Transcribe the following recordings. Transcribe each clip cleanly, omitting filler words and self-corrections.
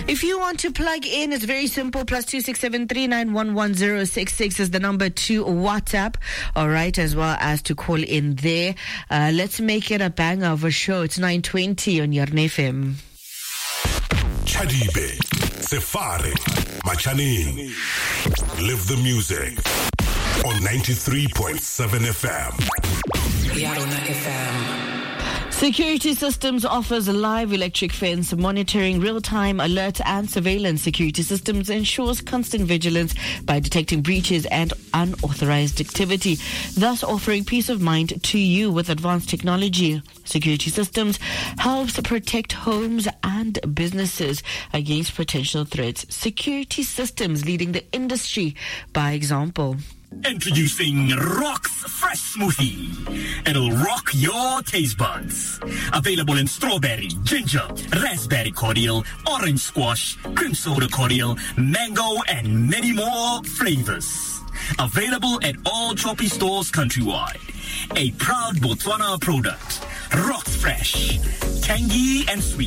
If you want to plug in, it's very simple. +26739111066 is the number to WhatsApp. All right, as well as to call in there. Let's make it a banger of a show. It's 9:20 on Yarn FM. Chadibe, Sefare, Machaning. Live the music on 93.7 FM. Yarona FM. Security Systems offers a live electric fence monitoring, real-time alert and surveillance. Security Systems ensures constant vigilance by detecting breaches and unauthorized activity, thus offering peace of mind to you with advanced technology. Security Systems helps protect homes and businesses against potential threats. Security Systems leading the industry by example. Introducing Rock's Fresh Smoothie. It'll rock your taste buds. Available in strawberry, ginger, raspberry cordial, orange squash, cream soda cordial, mango, and many more flavors. Available at all Choppy stores countrywide. A proud Botswana product. Rock's Fresh. Tangy and sweet.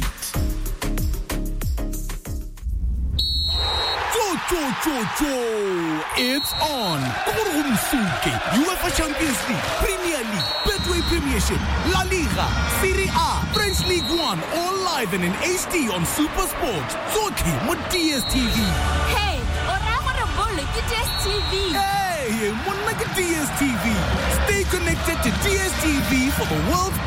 It's on. UEFA Champions League, Premier League, Betway Premiership, La Liga, Serie A, French League 1, all live and in HD on Super Sport. Zoki with DSTV. Hey, DSTV. Hey, one like a DSTV. Stay connected to DSTV for the world's